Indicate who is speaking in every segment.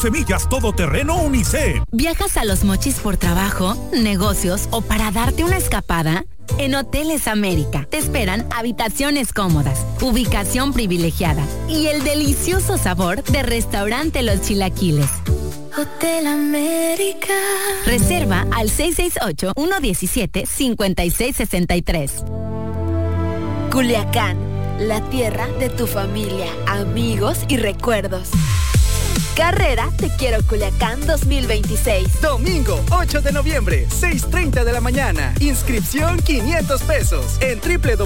Speaker 1: Semillas todoterreno Unicep.
Speaker 2: ¿Viajas a Los Mochis por trabajo, negocios o para darte una escapada? En Hoteles América te esperan habitaciones cómodas, ubicación privilegiada y el delicioso sabor de Restaurante Los Chilaquiles.
Speaker 3: Hotel América.
Speaker 2: Reserva al 668-117-5663.
Speaker 3: Culiacán, la tierra de tu familia, amigos y recuerdos. Carrera Te Quiero Culiacán 2026.
Speaker 4: Domingo 8 de noviembre, 6:30 de la mañana. Inscripción 500 pesos en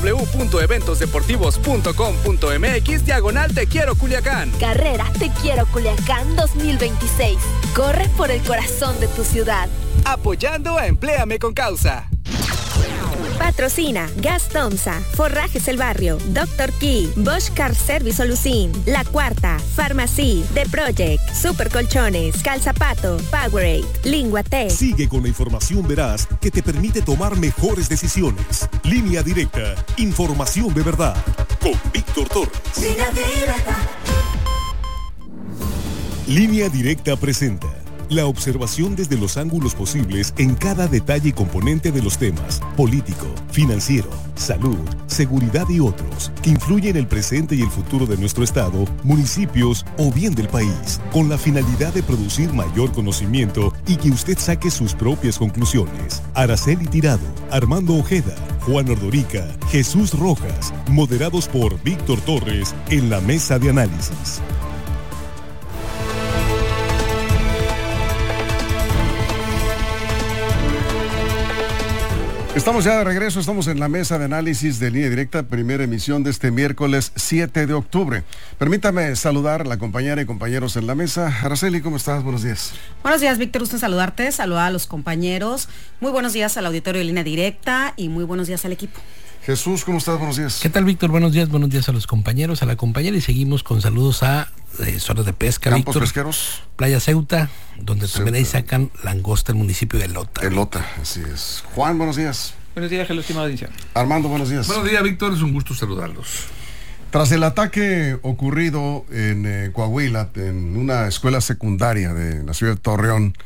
Speaker 4: www.eventosdeportivos.com.mx/Te Quiero Culiacán.
Speaker 3: Carrera Te Quiero Culiacán 2026. Corre por el corazón de tu ciudad.
Speaker 4: Apoyando a Empléame con Causa.
Speaker 5: Patrocina Gas Tomsa, Forrajes El Barrio, Dr. Key, Bosch Car Service Solucin, La Cuarta, Pharmacy, The Project, Super Colchones, Calzapato, Powerade, Lingua T.
Speaker 1: Sigue con la información veraz que te permite tomar mejores decisiones. Línea Directa, información de verdad. Con Víctor Torres.
Speaker 3: Línea Directa.
Speaker 1: Línea Directa presenta la observación desde los ángulos posibles en cada detalle y componente de los temas político, financiero, salud, seguridad y otros que influyen en el presente y el futuro de nuestro estado, municipios o bien del país, con la finalidad de producir mayor conocimiento y que usted saque sus propias conclusiones. Araceli Tirado, Armando Ojeda, Juan Ordorica, Jesús Rojas, moderados por Víctor Torres en la mesa de análisis.
Speaker 6: Estamos ya de regreso, estamos en la mesa de análisis de Línea Directa, primera emisión de este miércoles 7 de octubre. Permítame saludar a la compañera y compañeros en la mesa. Araceli, ¿cómo estás? Buenos días.
Speaker 7: Buenos días, Víctor, gusto en saludarte, saludar a los compañeros. Muy buenos días al auditorio de Línea Directa y muy buenos días al equipo.
Speaker 6: Jesús, ¿cómo estás? Buenos días.
Speaker 8: ¿Qué tal, Víctor? Buenos días a los compañeros, a la compañera y seguimos con saludos a zonas de pesca,
Speaker 6: Campos
Speaker 8: Víctor.
Speaker 6: pesqueros.
Speaker 8: Playa Ceuta, donde también ahí sacan langosta el municipio de Lota.
Speaker 6: De Lota, así es. Juan, buenos días.
Speaker 9: Buenos días, estimada audiencia.
Speaker 6: Armando, buenos días.
Speaker 10: Buenos días, Víctor, es un gusto saludarlos.
Speaker 6: Tras el ataque ocurrido en Coahuila, en una escuela secundaria de la ciudad de Torreón,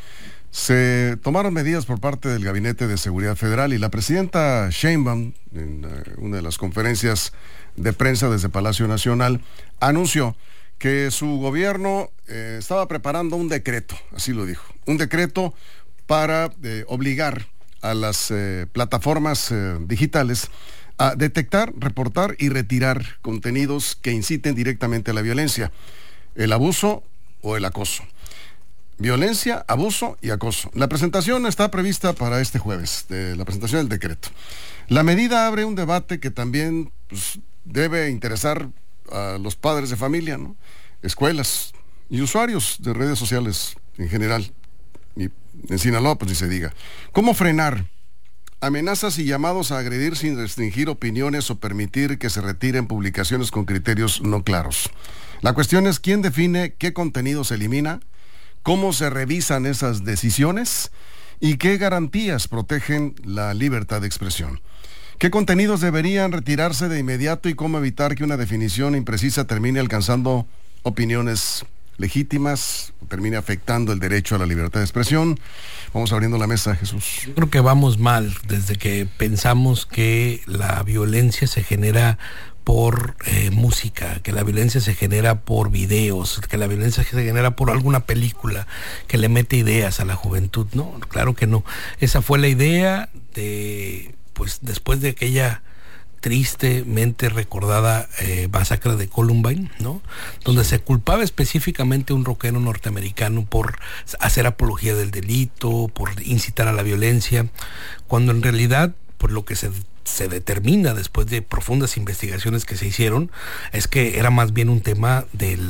Speaker 6: se tomaron medidas por parte del Gabinete de Seguridad Federal y la presidenta Sheinbaum, en una de las conferencias de prensa desde Palacio Nacional, anunció que su gobierno estaba preparando un decreto, así lo dijo, un decreto para obligar a las plataformas digitales a detectar, reportar y retirar contenidos que inciten directamente a la violencia, el abuso o el acoso. Violencia, abuso y acoso. La presentación está prevista para este jueves, la presentación del decreto. La medida abre un debate que también debe interesar a los padres de familia, ¿no? Escuelas y usuarios de redes sociales en general. Y en Sinaloa, pues ni se diga. ¿Cómo frenar amenazas y llamados a agredir sin restringir opiniones o permitir que se retiren publicaciones con criterios no claros? La cuestión es quién define qué contenido se elimina, cómo se revisan esas decisiones y qué garantías protegen la libertad de expresión. ¿Qué contenidos deberían retirarse de inmediato y cómo evitar que una definición imprecisa termine alcanzando opiniones legítimas, termine afectando el derecho a la libertad de expresión? Vamos abriendo la mesa, Jesús.
Speaker 8: Yo creo que vamos mal desde que pensamos que la violencia se genera por música, que la violencia se genera por videos, que la violencia se genera por alguna película que le mete ideas a la juventud. No, claro que no. Esa fue la idea de, pues, después de aquella tristemente recordada masacre de Columbine, ¿no? Donde se culpaba específicamente a un rockero norteamericano por hacer apología del delito, por incitar a la violencia, cuando en realidad, por lo que se determina después de profundas investigaciones que se hicieron, es que era más bien un tema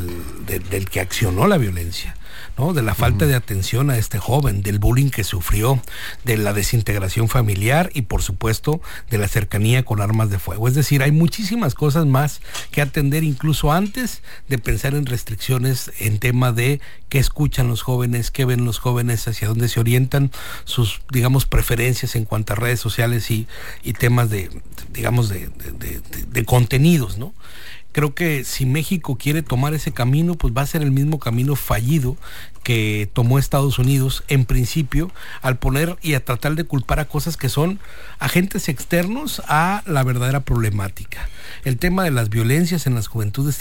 Speaker 8: del que accionó la violencia, ¿no? De la falta de atención a este joven, del bullying que sufrió, de la desintegración familiar y por supuesto de la cercanía con armas de fuego. Es decir, hay muchísimas cosas más que atender incluso antes de pensar en restricciones en tema de qué escuchan los jóvenes, qué ven los jóvenes, hacia dónde se orientan, sus, digamos, preferencias en cuanto a redes sociales y temas de contenidos, ¿no? Creo que si México quiere tomar ese camino, pues va a ser el mismo camino fallido que tomó Estados Unidos en principio, al poner y a tratar de culpar a cosas que son agentes externos a la verdadera problemática. El tema de las violencias en las juventudes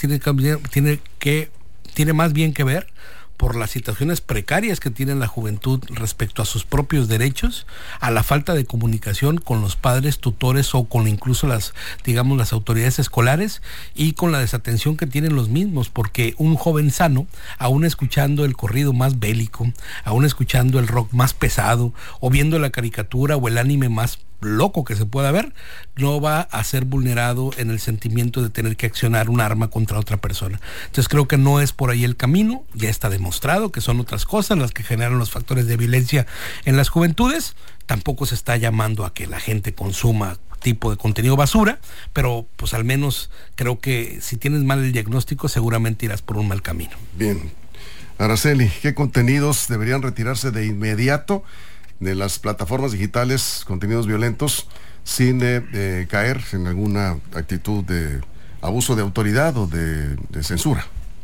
Speaker 8: tiene más bien que ver por las situaciones precarias que tiene la juventud respecto a sus propios derechos, a la falta de comunicación con los padres, tutores o con incluso las autoridades escolares, y con la desatención que tienen los mismos, porque un joven sano, aún escuchando el corrido más bélico, aún escuchando el rock más pesado, o viendo la caricatura o el anime más loco que se pueda ver, no va a ser vulnerado en el sentimiento de tener que accionar un arma contra otra persona. Entonces creo que no es por ahí el camino, ya está demostrado que son otras cosas las que generan los factores de violencia en las juventudes. Tampoco se está llamando a que la gente consuma tipo de contenido basura, pero pues al menos creo que si tienes mal el diagnóstico seguramente irás por un mal camino.
Speaker 6: Bien. Araceli, ¿qué contenidos deberían retirarse de inmediato de las plataformas digitales, contenidos violentos, sin caer en alguna actitud de abuso de autoridad o de censura?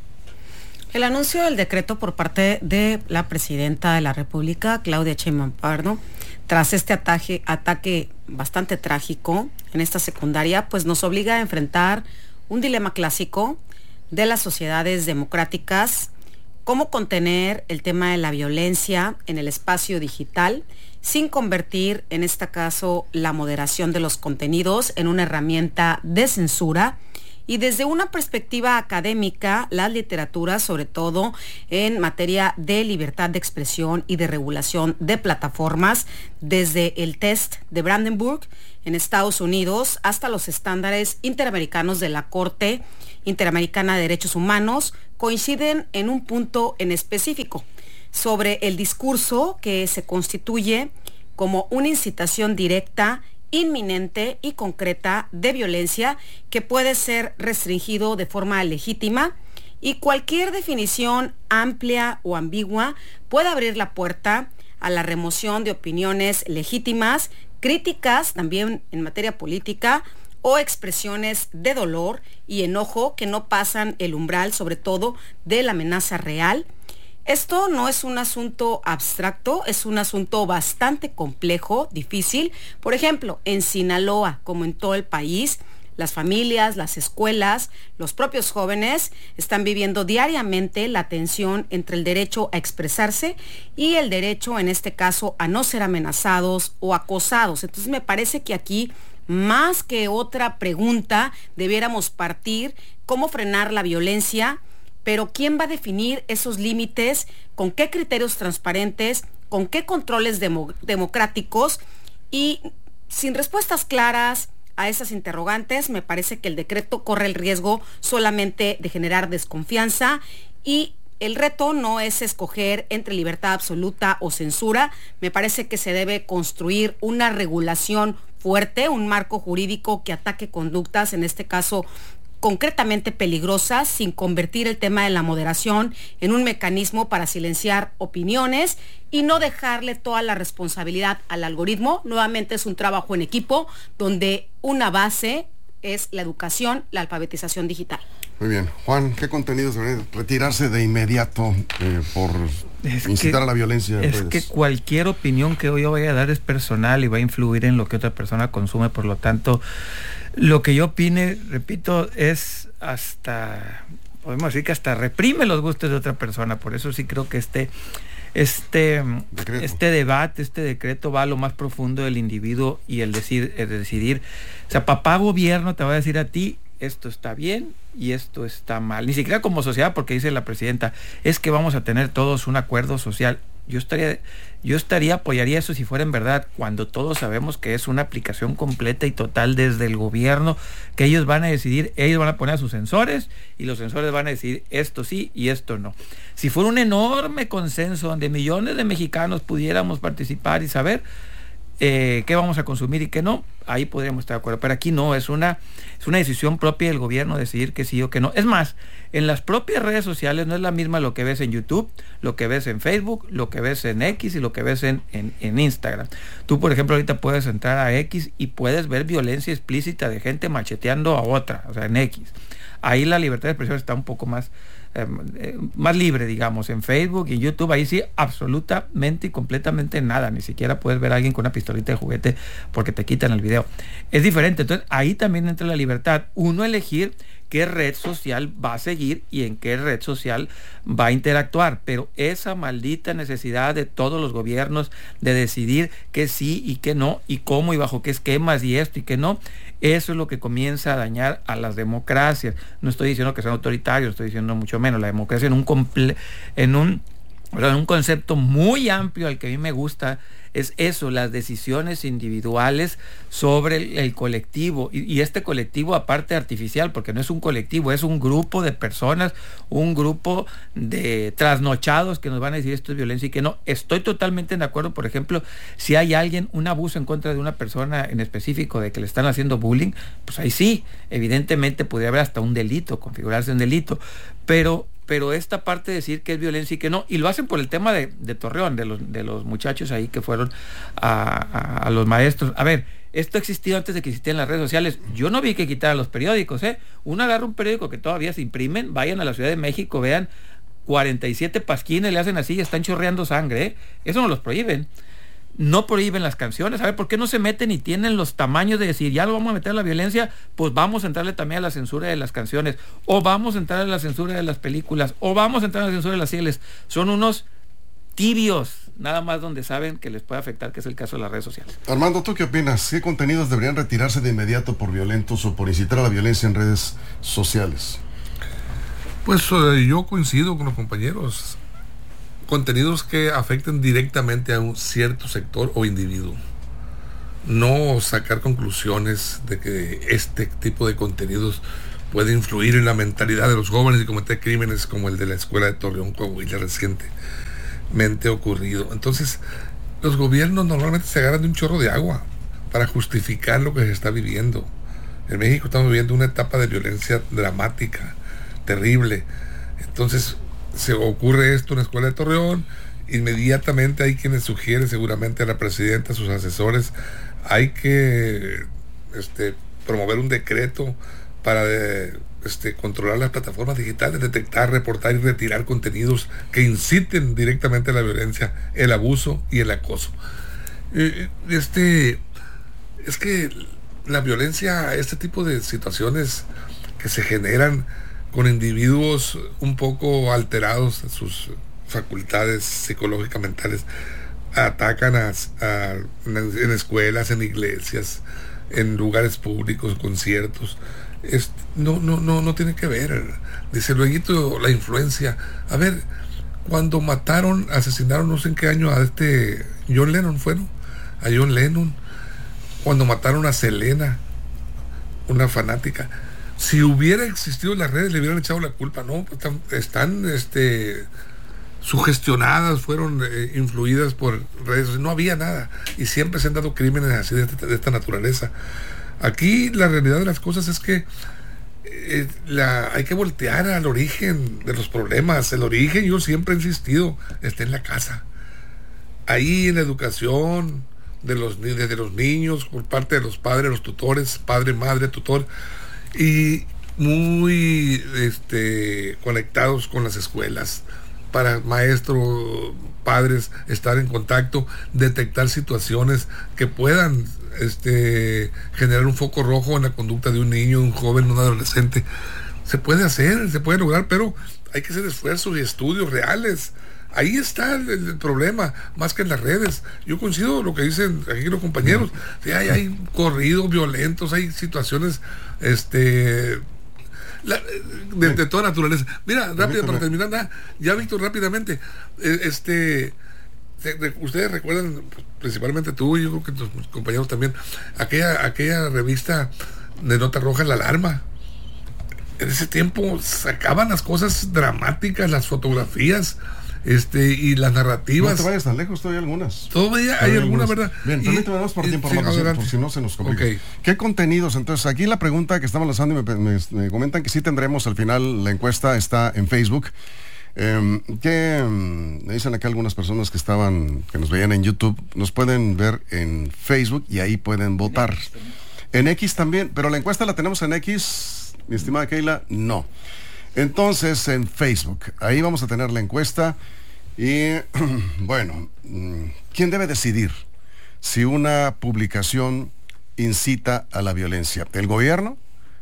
Speaker 7: El anuncio del decreto por parte de la presidenta de la República, Claudia Sheinbaum Pardo, tras este ataque bastante trágico en esta secundaria, pues nos obliga a enfrentar un dilema clásico de las sociedades democráticas: cómo contener el tema de la violencia en el espacio digital sin convertir, en este caso, la moderación de los contenidos en una herramienta de censura. Y desde una perspectiva académica, las literaturas, sobre todo en materia de libertad de expresión y de regulación de plataformas, desde el test de Brandenburg en Estados Unidos hasta los estándares interamericanos de la Corte Interamericana de Derechos Humanos, coinciden en un punto en específico sobre el discurso que se constituye como una incitación directa, inminente y concreta de violencia que puede ser restringido de forma legítima, y cualquier definición amplia o ambigua puede abrir la puerta a la remoción de opiniones legítimas, críticas también en materia política, o expresiones de dolor y enojo que no pasan el umbral, sobre todo, de la amenaza real. Esto no es un asunto abstracto, es un asunto bastante complejo, difícil. Por ejemplo, en Sinaloa, como en todo el país, las familias, las escuelas, los propios jóvenes están viviendo diariamente la tensión entre el derecho a expresarse y el derecho, en este caso, a no ser amenazados o acosados. Entonces me parece que aquí, más que otra pregunta, debiéramos partir cómo frenar la violencia, pero ¿quién va a definir esos límites? ¿Con qué criterios transparentes? ¿Con qué controles democráticos? Y sin respuestas claras a esas interrogantes, me parece que el decreto corre el riesgo solamente de generar desconfianza, y el reto no es escoger entre libertad absoluta o censura. Me parece que se debe construir una regulación fuerte, un marco jurídico que ataque conductas, en este caso concretamente peligrosas, sin convertir el tema de la moderación en un mecanismo para silenciar opiniones y no dejarle toda la responsabilidad al algoritmo. Nuevamente es un trabajo en equipo donde una base es la educación, la alfabetización digital.
Speaker 6: Muy bien. Juan, ¿qué contenidos deberían retirarse de inmediato por incitar a la violencia?
Speaker 9: Es que cualquier opinión que yo vaya a dar es personal y va a influir en lo que otra persona consume. Por lo tanto, lo que yo opine, repito, es podemos decir que hasta reprime los gustos de otra persona. Por eso sí creo que este debate, este decreto va a lo más profundo del individuo y el decidir. O sea, papá gobierno te va a decir a ti, esto está bien y esto está mal. Ni siquiera como sociedad, porque dice la presidenta, es que vamos a tener todos un acuerdo social. Yo apoyaría eso si fuera en verdad, cuando todos sabemos que es una aplicación completa y total desde el gobierno, que ellos van a decidir, ellos van a poner a sus sensores y los sensores van a decidir esto sí y esto no. Si fuera un enorme consenso donde millones de mexicanos pudiéramos participar y saber, qué vamos a consumir y qué no, ahí podríamos estar de acuerdo, pero aquí no, es una decisión propia del gobierno decidir que sí o que no. Es más, en las propias redes sociales no es la misma lo que ves en YouTube, lo que ves en Facebook, lo que ves en X y lo que ves en Instagram. Tú, por ejemplo, ahorita puedes entrar a X y puedes ver violencia explícita de gente macheteando a otra, o sea, en X. Ahí la libertad de expresión está un poco más libre, digamos. En Facebook y en YouTube, ahí sí, absolutamente y completamente nada. Ni siquiera puedes ver a alguien con una pistolita de juguete porque te quitan el video. Es diferente. Entonces, ahí también entra la libertad. Uno elegir qué red social va a seguir y en qué red social va a interactuar. Pero esa maldita necesidad de todos los gobiernos de decidir qué sí y qué no, y cómo y bajo qué esquemas y esto y qué no, eso es lo que comienza a dañar a las democracias. No estoy diciendo que sean autoritarios, estoy diciendo mucho menos. La democracia en un concepto muy amplio al que a mí me gusta es eso, las decisiones individuales sobre el colectivo, y este colectivo aparte artificial, porque no es un colectivo, es un grupo de personas, un grupo de trasnochados que nos van a decir esto es violencia y que no. Estoy totalmente de acuerdo, por ejemplo, si hay un abuso en contra de una persona en específico, de que le están haciendo bullying, pues ahí sí, evidentemente podría haber hasta un delito, configurarse un delito, pero esta parte de decir que es violencia y que no, y lo hacen por el tema de Torreón, de los muchachos ahí que fueron a los maestros. A ver, esto existió antes de que existieran las redes sociales. Yo no vi que quitaran los periódicos, Uno agarra un periódico que todavía se imprimen, vayan a la Ciudad de México, vean 47 pasquines, le hacen así y están chorreando sangre, Eso no los prohíben. No prohíben las canciones. A ver, ¿por qué no se meten y tienen los tamaños de decir, ya lo vamos a meter a la violencia? Pues vamos a entrarle también a la censura de las canciones, o vamos a entrar a la censura de las películas, o vamos a entrar a la censura de las series. Son unos tibios, nada más donde saben que les puede afectar, que es el caso de las redes sociales.
Speaker 6: Armando, ¿tú qué opinas? ¿Qué contenidos deberían retirarse de inmediato por violentos o por incitar a la violencia en redes sociales?
Speaker 10: Pues yo coincido con los compañeros. Contenidos que afecten directamente a un cierto sector o individuo. No sacar conclusiones de que este tipo de contenidos puede influir en la mentalidad de los jóvenes y cometer crímenes como el de la escuela de Torreón, Coahuila, recientemente ocurrido. Entonces, los gobiernos normalmente se agarran de un chorro de agua para justificar lo que se está viviendo. En México estamos viviendo una etapa de violencia dramática, terrible. Entonces, se ocurre esto en la escuela de Torreón, inmediatamente hay quienes sugieren, seguramente a la presidenta, a sus asesores, hay que promover un decreto para controlar las plataformas digitales, detectar, reportar y retirar contenidos que inciten directamente a la violencia, el abuso y el acoso. Es que la violencia, este tipo de situaciones que se generan con individuos un poco alterados en sus facultades psicológicas mentales, atacan en escuelas, en iglesias, en lugares públicos, conciertos. No tiene que ver. Dice luego la influencia. A ver, cuando asesinaron no sé en qué año a John Lennon, a John Lennon, cuando mataron a Selena, una fanática. Si hubiera existido las redes, le hubieran echado la culpa. No, pues están sugestionadas, fueron influidas por redes. No había nada. Y siempre se han dado crímenes así de esta naturaleza. Aquí la realidad de las cosas es que hay que voltear al origen de los problemas. El origen, yo siempre he insistido, está en la casa. Ahí en la educación desde los niños, por parte de los padres, los tutores, padre, madre, tutor, y muy conectados con las escuelas, para maestros, padres, estar en contacto, detectar situaciones que puedan generar un foco rojo en la conducta de un niño, un joven, un adolescente. Se puede hacer, se puede lograr, pero hay que hacer esfuerzos y estudios reales. Ahí está el problema, más que en las redes. Yo coincido con lo que dicen aquí los compañeros. Sí, hay corridos violentos, hay situaciones de toda naturaleza. Mira, rápido para terminar, ya Víctor, rápidamente, ustedes recuerdan, principalmente tú y yo creo que tus compañeros también, aquella revista de Nota Roja, La Alarma. En ese tiempo sacaban las cosas dramáticas, las fotografías, Y las narrativas.
Speaker 6: No te vayas tan lejos, todavía hay algunas.
Speaker 10: Todavía hay algunas, ¿verdad?
Speaker 6: Bien, permíteme más por tiempo, por si no se nos complica.
Speaker 10: Okay.
Speaker 6: ¿Qué contenidos? Entonces, aquí la pregunta que estamos lanzando, y me comentan que sí tendremos al final, la encuesta está en Facebook. Me dicen acá algunas personas que nos veían en YouTube, nos pueden ver en Facebook y ahí pueden votar. En X también, pero la encuesta la tenemos en X, mi estimada Keila, no. Entonces, en Facebook, ahí vamos a tener la encuesta y, bueno, ¿quién debe decidir si una publicación incita a la violencia? ¿El gobierno?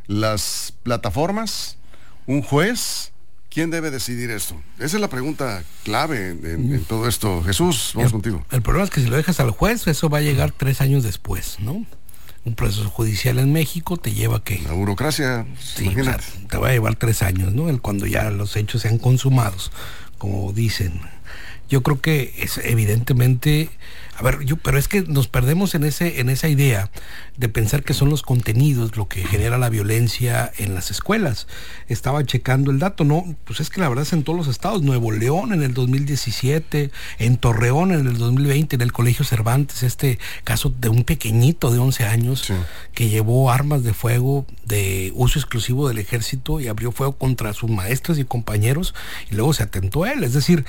Speaker 6: ¿Las plataformas? ¿Un juez? ¿Quién debe decidir esto? Esa es la pregunta clave en todo esto. Jesús, vamos contigo.
Speaker 8: El problema es que si lo dejas al juez, eso va a llegar 3 años después, ¿no? Un proceso judicial en México te lleva ¿qué?
Speaker 6: La burocracia,
Speaker 8: sí, o sea, te va a llevar 3 años, ¿no? Cuando ya los hechos sean consumados, como dicen. Yo creo que es evidentemente, pero es que nos perdemos en esa idea de pensar que son los contenidos lo que genera la violencia en las escuelas. Estaba checando el dato, no, pues es que la verdad es en todos los estados. Nuevo León en el 2017, en Torreón en el 2020, en el Colegio Cervantes, este caso de un pequeñito de 11 años sí, que llevó armas de fuego de uso exclusivo del ejército y abrió fuego contra sus maestras y compañeros y luego se atentó a él. Es decir,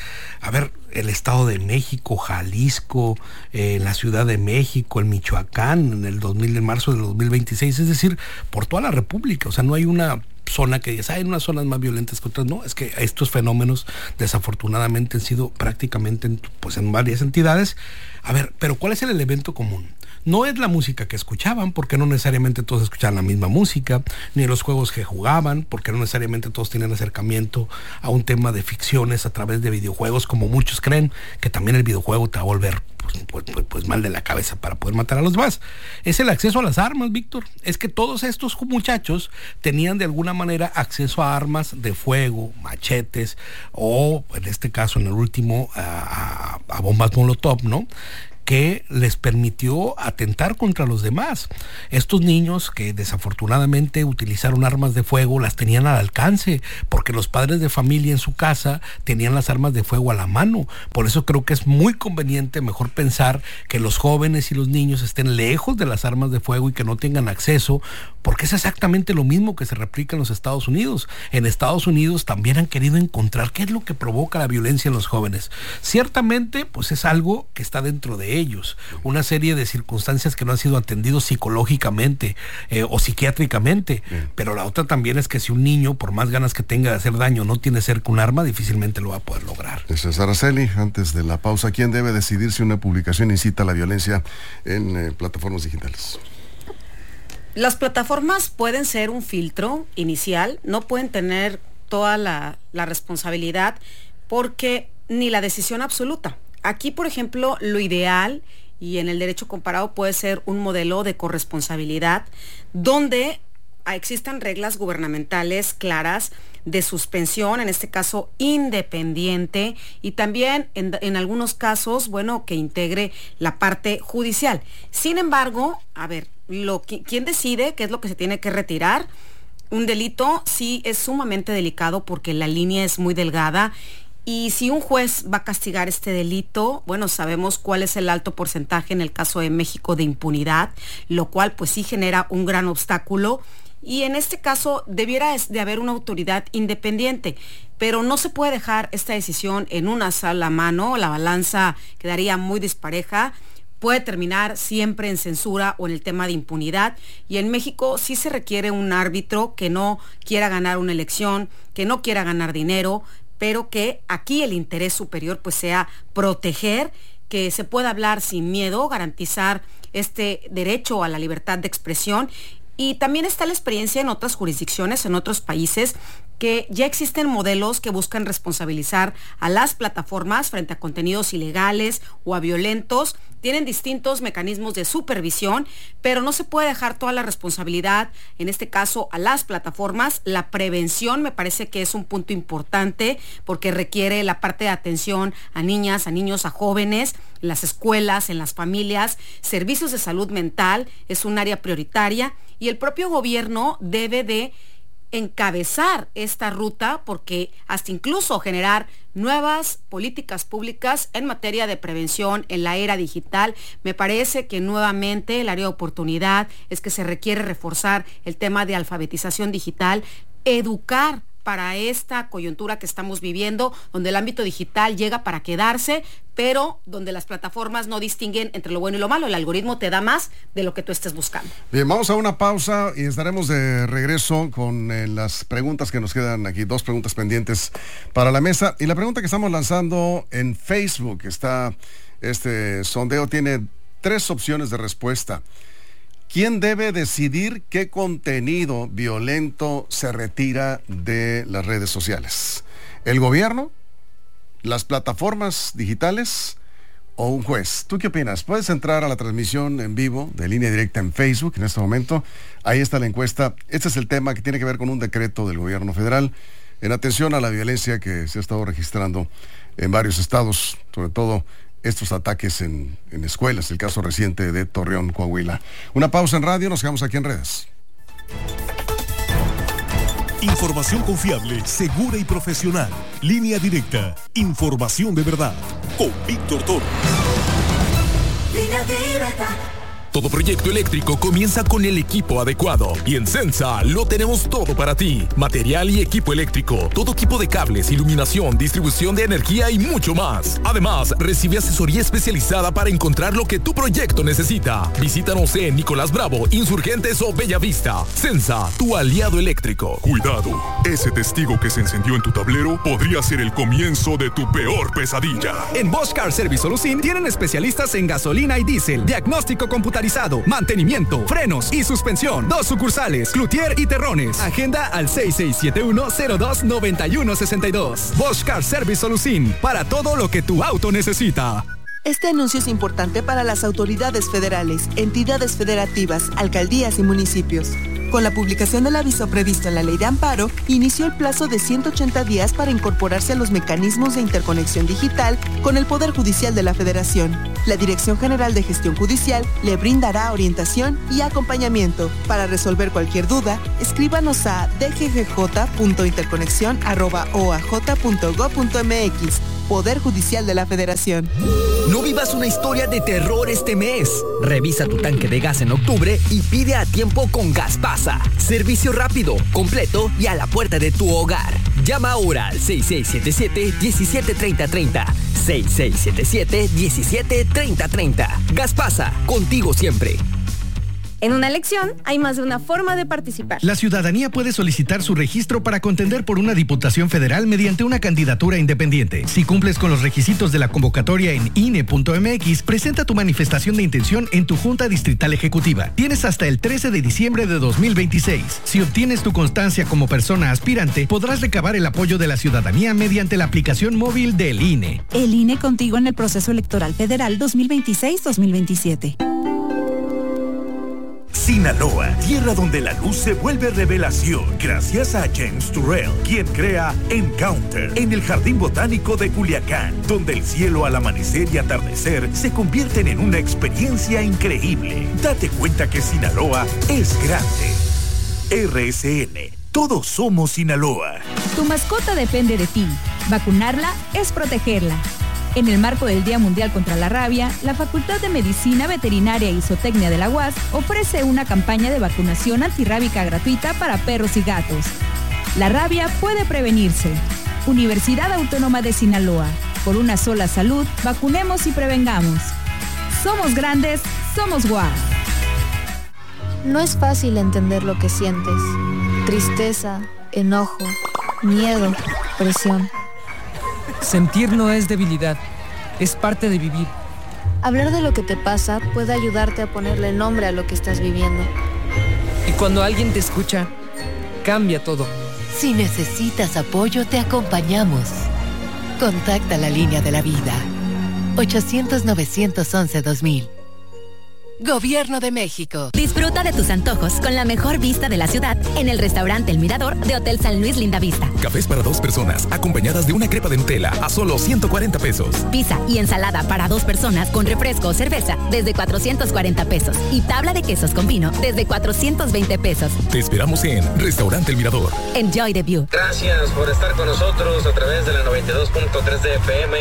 Speaker 8: el Estado de México, Jalisco, la Ciudad de México, el Michoacán, en marzo del 2026, es decir, por toda la República. O sea, no hay una zona que digas, hay unas zonas más violentas que otras. No, es que estos fenómenos desafortunadamente han sido prácticamente en varias entidades. Pero ¿cuál es el elemento común? No es la música que escuchaban, porque no necesariamente todos escuchaban la misma música, ni los juegos que jugaban, porque no necesariamente todos tienen acercamiento a un tema de ficciones a través de videojuegos, como muchos creen que también el videojuego te va a volver pues mal de la cabeza para poder matar a los demás. Es el acceso a las armas, Víctor. Es que todos estos muchachos tenían de alguna manera acceso a armas de fuego, machetes, o en este caso, en el último, a bombas Molotov, ¿no?, que les permitió atentar contra los demás. Estos niños que desafortunadamente utilizaron armas de fuego las tenían al alcance, porque los padres de familia en su casa tenían las armas de fuego a la mano. Por eso creo que es muy conveniente, mejor pensar que los jóvenes y los niños estén lejos de las armas de fuego y que no tengan acceso, porque es exactamente lo mismo que se replica en los Estados Unidos. En Estados Unidos también han querido encontrar qué es lo que provoca la violencia en los jóvenes. Ciertamente, pues es algo que está dentro de ellos, una serie de circunstancias que no han sido atendidos psicológicamente o psiquiátricamente, pero la otra también es que si un niño, por más ganas que tenga de hacer daño, no tiene cerca un arma, difícilmente lo va a poder lograr.
Speaker 6: Araceli, antes de la pausa, ¿quién debe decidir si una publicación incita a la violencia en plataformas digitales?
Speaker 7: Las plataformas pueden ser un filtro inicial, no pueden tener toda la responsabilidad porque ni la decisión absoluta. Aquí, por ejemplo, lo ideal, y en el derecho comparado puede ser un modelo de corresponsabilidad, donde existan reglas gubernamentales claras de suspensión, en este caso independiente, y también en algunos casos, que integre la parte judicial. Sin embargo, ¿quién decide qué es lo que se tiene que retirar? Un delito sí es sumamente delicado porque la línea es muy delgada. Y si un juez va a castigar este delito, sabemos cuál es el alto porcentaje en el caso de México de impunidad, lo cual pues sí genera un gran obstáculo. Y en este caso debiera de haber una autoridad independiente, pero no se puede dejar esta decisión en una sola mano, la balanza quedaría muy dispareja. Puede terminar siempre en censura o en el tema de impunidad. Y en México sí se requiere un árbitro que no quiera ganar una elección, que no quiera ganar dinero, pero que aquí el interés superior pues sea proteger, que se pueda hablar sin miedo, garantizar este derecho a la libertad de expresión. Y también está la experiencia en otras jurisdicciones, en otros países, que ya existen modelos que buscan responsabilizar a las plataformas frente a contenidos ilegales o a violentos. Tienen distintos mecanismos de supervisión, pero no se puede dejar toda la responsabilidad, en este caso, a las plataformas. La prevención me parece que es un punto importante porque requiere la parte de atención a niñas, a niños, a jóvenes, en las escuelas, en las familias. Servicios de salud mental es un área prioritaria y el propio gobierno debe de encabezar esta ruta, porque hasta incluso generar nuevas políticas públicas en materia de prevención en la era digital. Me parece que nuevamente el área de oportunidad es que se requiere reforzar el tema de alfabetización digital, educar para esta coyuntura que estamos viviendo, donde el ámbito digital llega para quedarse, pero donde las plataformas no distinguen entre lo bueno y lo malo. El algoritmo te da más de lo que tú estés buscando.
Speaker 6: Bien, vamos a una pausa y estaremos de regreso con las preguntas que nos quedan aquí, 2 preguntas pendientes para la mesa. Y la pregunta que estamos lanzando en Facebook, este sondeo tiene 3 opciones de respuesta. ¿Quién debe decidir qué contenido violento se retira de las redes sociales? ¿El gobierno? ¿Las plataformas digitales? ¿O un juez? ¿Tú qué opinas? Puedes entrar a la transmisión en vivo de Línea Directa en Facebook en este momento. Ahí está la encuesta. Este es el tema que tiene que ver con un decreto del gobierno federal en atención a la violencia que se ha estado registrando en varios estados, sobre todo estos ataques en escuelas, el caso reciente de Torreón, Coahuila. Una pausa en radio, nos quedamos aquí en redes.
Speaker 1: Información confiable, segura y profesional. Línea Directa, información de verdad. Con Víctor Toro.
Speaker 11: Línea Directa. Todo proyecto eléctrico comienza con el equipo adecuado y en Sensa lo tenemos todo para ti. Material y equipo eléctrico, todo equipo de cables, iluminación, distribución de energía y mucho más. Además, recibe asesoría especializada para encontrar lo que tu proyecto necesita. Visítanos en Nicolás Bravo, Insurgentes o Bellavista. Sensa, tu aliado eléctrico.
Speaker 1: Cuidado, ese testigo que se encendió en tu tablero podría ser el comienzo de tu peor pesadilla.
Speaker 12: En Bosch Car Service Solución tienen especialistas en gasolina y diésel, diagnóstico computarizado, mantenimiento, frenos y suspensión. 2 sucursales, Cloutier y Terrones. Agenda al 6671-029162. Bosch Car Service Solución, para todo lo que tu auto necesita.
Speaker 13: Este anuncio es importante para las autoridades federales, entidades federativas, alcaldías y municipios. Con la publicación del aviso previsto en la Ley de Amparo, inició el plazo de 180 días para incorporarse a los mecanismos de interconexión digital con el Poder Judicial de la Federación. La Dirección General de Gestión Judicial le brindará orientación y acompañamiento. Para resolver cualquier duda, escríbanos a dggj.interconexión@oaj.gov.mx. Poder Judicial de la Federación.
Speaker 14: No vivas una historia de terror este mes. Revisa tu tanque de gas en octubre y pide a tiempo con Gaspasa. Servicio rápido, completo y a la puerta de tu hogar. Llama ahora al 6677-173030. 6677-173030. Gaspasa, contigo siempre.
Speaker 5: En una elección hay más de una forma de participar.
Speaker 15: La ciudadanía puede solicitar su registro para contender por una diputación federal mediante una candidatura independiente. Si cumples con los requisitos de la convocatoria en INE.mx, presenta tu manifestación de intención en tu Junta Distrital Ejecutiva. Tienes hasta el 13 de diciembre de 2026. Si obtienes tu constancia como persona aspirante, podrás recabar el apoyo de la ciudadanía mediante la aplicación móvil del INE.
Speaker 16: El INE contigo en el proceso electoral federal 2026-2027.
Speaker 17: Sinaloa, tierra donde la luz se vuelve revelación, gracias a James Turrell, quien crea Encounter en el Jardín Botánico de Culiacán, donde el cielo al amanecer y atardecer se convierten en una experiencia increíble. Date cuenta que Sinaloa es grande. RSN, todos somos Sinaloa.
Speaker 16: Tu mascota depende de ti. Vacunarla es protegerla. En el marco del Día Mundial contra la Rabia, la Facultad de Medicina Veterinaria y Zootecnia de la UAS ofrece una campaña de vacunación antirrábica gratuita para perros y gatos. La rabia puede prevenirse. Universidad Autónoma de Sinaloa. Por una sola salud, vacunemos y prevengamos. Somos grandes, somos UAS.
Speaker 18: No es fácil entender lo que sientes. Tristeza, enojo, miedo, presión.
Speaker 19: Sentir no es debilidad, es parte de vivir.
Speaker 18: Hablar de lo que te pasa puede ayudarte a ponerle nombre a lo que estás viviendo.
Speaker 19: Y cuando alguien te escucha, cambia todo.
Speaker 20: Si necesitas apoyo, te acompañamos. Contacta la Línea de la Vida. 800-911-2000. Gobierno de México.
Speaker 2: Disfruta de tus antojos con la mejor vista de la ciudad en el restaurante El Mirador de Hotel San Luis Lindavista.
Speaker 11: Cafés para 2 personas, acompañadas de una crepa de Nutella a solo 140 pesos.
Speaker 2: Pizza y ensalada para 2 personas con refresco o cerveza desde 440 pesos. Y tabla de quesos con vino desde 420 pesos.
Speaker 11: Te esperamos en Restaurante El Mirador.
Speaker 2: Enjoy the view.
Speaker 21: Gracias por estar con nosotros a través de la 92.3 de FM.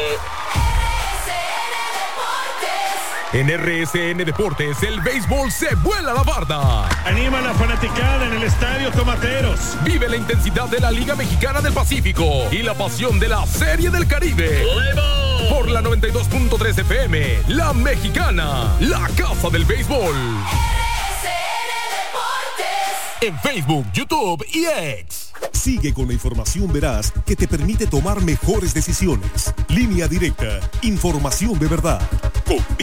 Speaker 11: En RSN Deportes, el béisbol se vuela la barda.
Speaker 22: Anima la fanaticada en el Estadio Tomateros.
Speaker 11: Vive la intensidad de la Liga Mexicana del Pacífico y la pasión de la Serie del Caribe. Por la 92.3 FM, La Mexicana, la casa del béisbol. En Facebook, YouTube y X.
Speaker 1: Sigue con la información veraz que te permite tomar mejores decisiones. Línea Directa, información de verdad. Con